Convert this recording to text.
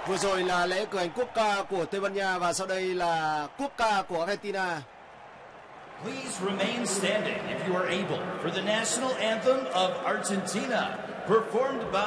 Vừa rồi là lễ cử hành quốc ca của Tây Ban Nha và sau đây là quốc ca của Argentina. Please remain standing if you are able for the national anthem of Argentina, performed by